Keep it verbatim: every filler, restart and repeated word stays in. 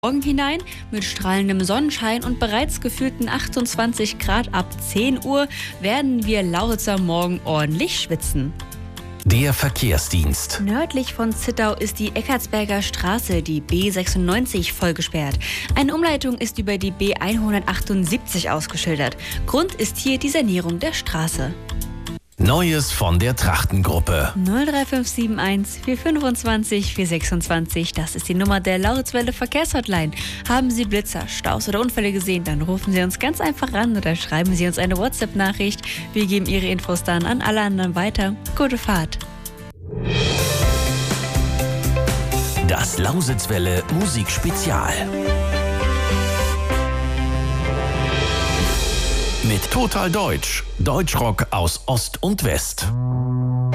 Morgen hinein mit strahlendem Sonnenschein und bereits gefühlten achtundzwanzig Grad ab zehn Uhr werden wir Lausitzer morgen ordentlich schwitzen. Der Verkehrsdienst. Nördlich von Zittau ist die Eckartsberger Straße, die B sechsundneunzig, voll gesperrt. Eine Umleitung ist über die B hundertachtundsiebzig ausgeschildert. Grund ist hier die Sanierung der Straße. Neues von der Trachtengruppe. null drei fünf sieben eins vier fünfundzwanzig vier sechsundzwanzig, das ist die Nummer der Lauritzwelle Verkehrshotline. Haben Sie Blitzer, Staus oder Unfälle gesehen, dann rufen Sie uns ganz einfach ran oder schreiben Sie uns eine WhatsApp-Nachricht. Wir geben Ihre Infos dann an alle anderen weiter. Gute Fahrt. Das Lausitzwelle Musikspezial. Mit Total Deutsch. Deutschrock aus Ost und West.